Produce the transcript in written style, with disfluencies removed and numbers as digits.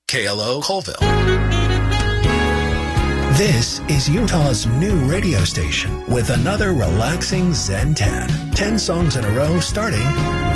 KLO Colville. This is Utah's new radio station with another relaxing Zen 10. 10 songs in a row starting